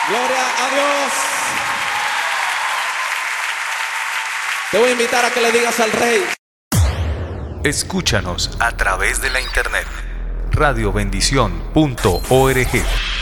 Gloria a Dios. Te voy a invitar a que le digas al Rey. Escúchanos a través de la internet radiobendición.org.